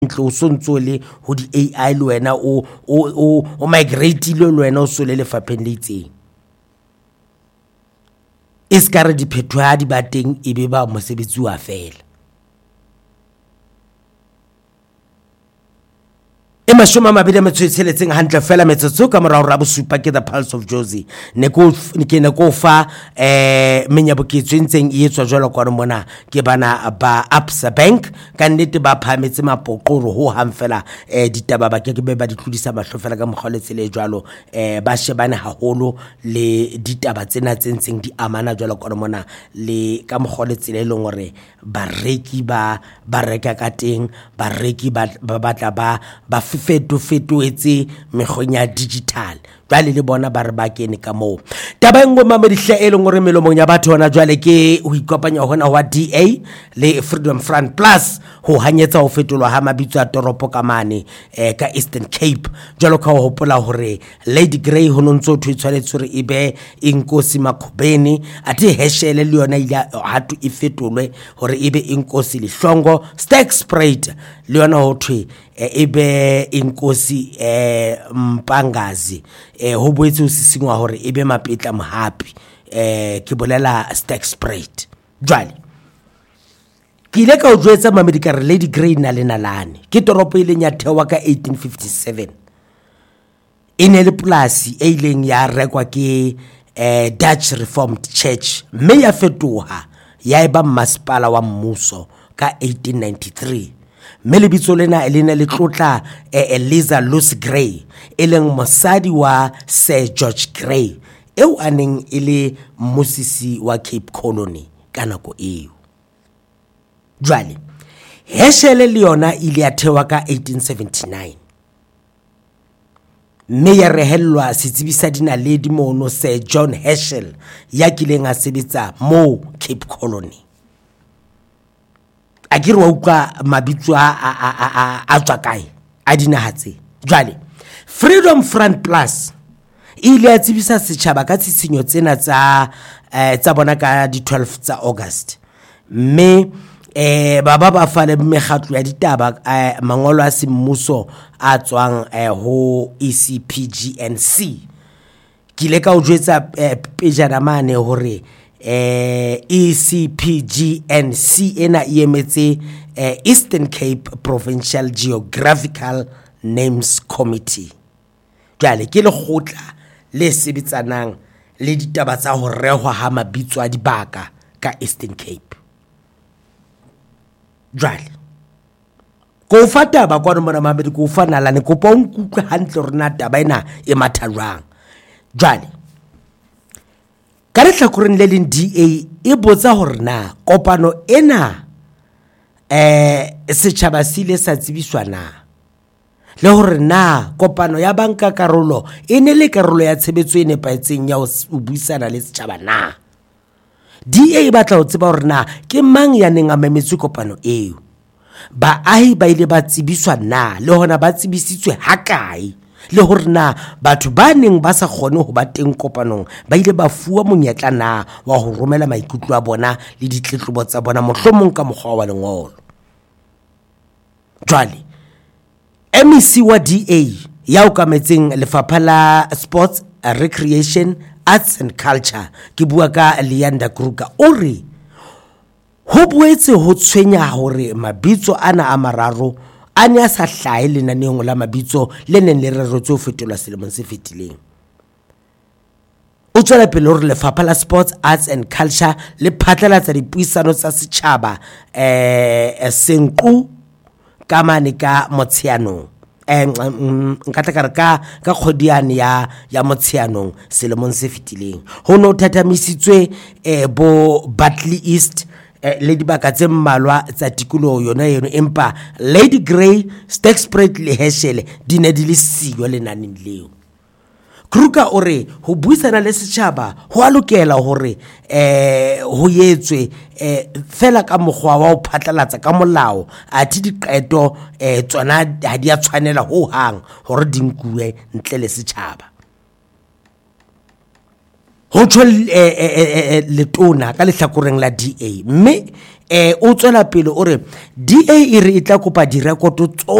ntlo o sontso le ho di AI le wena o migrate le wena o sole le fapheng le itseng iskare di phethoha di bateng e be ba mosebetsi wa fela mashoma mabedi metsotsheletseng hantle fela metsotso ka morao ra bosupa ke the Pulse of Jozi ne ko fa menyaboketso ntseng e etswa jwalo kwa mona ke bana ba Absa Bank ka nnete ba phametse mapoqoro ho hang fela ditaba ba ke be ba di tlodisa mahlo fela ka mogoletse le jwalo ba shebane haholo le ditaba tsena tsentseng di amana jwalo kwa mona le ka mogoletse le leng hore bareki ba reka ka teng bareki ba batla ba fetoetse mekgonya digital jwale le bona ba re ba kene ka mo taba engwe mamedihle e leng gore melomong ya batho hona jwale ke ho ikopanya hona wa DA le Freedom Front Plus ho hanyetsa ho fetolwa ha mabitso a toropo ka mane ka Eastern Cape jwalo ka ho hopola hore Lady Grey ho nontso thu itshwanetse hore ebe inkosi Makhubeni ati heshele le yona ila hatu ifetolwe hore ebe inkosi Lihlongo Stakespruit le yona ho thwe ebe inkosi Mpangazi ho boetse ho sisingwa hore ebe Mapetla Mohapi ke bolela Stakespruit jwale ke ile ka o jwetsa mamedi ka re Lady Grey na le nalane ke toropo ile nya thewa ka 1857 ine le polasi e ileng ya rekwa ke Dutch Reformed Church mme ya fetoha ya eba masepala wa mmuso ka 1893 mme lebitso lena elena le tlotla Eliza Lucy Grey eleng mosadi wa Sir George Grey eo aneng ile mosisi wa Cape Colony ka nako eo jwale heshele le yona ile ya thewa ka 1879 mme ya rehellwa setsibisa dinaledi mono Sir John Herschel ya kileng a sebetsa mo Cape Colony a ke re wa utlwa mabitso a tswa kae a dinahatse jwale Freedom Front Plus ile ya tsebisa setjhaba ka tsitsinyo tsena tsa bona ka di 12 tsa August mme ba fale mekgatlo ya ditaba mangolo a semmuso a tswang ho ECPGNC kile ka o jwetsa pejana mane hore ECPGNC ena emetse Eastern Cape Provincial Geographical Names Committee jwale ke le khotla le sebetsanang le ditaba tsa ho rehwa ha mabitso a dibaka ka Eastern Cape jwale ko fata ba kwa mona mabedi ko fana la ne kopa unkukwe hantle rena taba ena e mathalwang jwale ka re hlakoreng le leng DA e botsa hore na kopano ena setjhaba sile sa tsebiswa na le hore na kopano ya banka karolo ene le karolo ya tshebetso e nepaetseng ya ho buisana le setjhaba na DA batla ho tseba hore na ke mang ya neng a memetse kopano eo baahi ba ile ba tsebiswa na le hona ba tsebisitswe hakae le hore na batho ba neng ba sa kgone ho ba teng kopanong ba ile ba fuwa monyetla na wa ho romela maikutlo a bona le ditletlobo tsa bona mohlomong ka mokgwa wa lengolo jwale MEC wa DA ya o kametseng lefapha la Sports, Recreation, Arts and Culture ke bua ka Leander Kruger o re ho boetse ho tshwenya hore mabitso ana a mararo a ne a sa hlahe lenaneong la mabitso le neng le reretswe ho fetolwa selemong se fetileng o tswela pele hore lefapha la Sports, Arts and Culture le phatlalatsa dipuisano tsa setjhaba senqu ka mane ka Motsheanong nkatla ka re ka kgodiane ya Motsheanong selemong se fetileng ho no thatamisitswe bo Bartley East le dibaka tse mmalwa tsa tikoloho yona empa Lady Grey, Stakespruit le Herschel di ne di le siyo lenaneng leo Kruger o re ho buisana le setjhaba ho a lokela hore ho yetswe fela ka mokgwa wa ho phatlalatsa ka molao a thi diqeto tsona ha di a tshwanela ho hang hore di nkuwe ntle le setjhaba ho tjho letona ka lehlakoreng la DA mme o tswela pele o re DA e re e tla kopa direkoto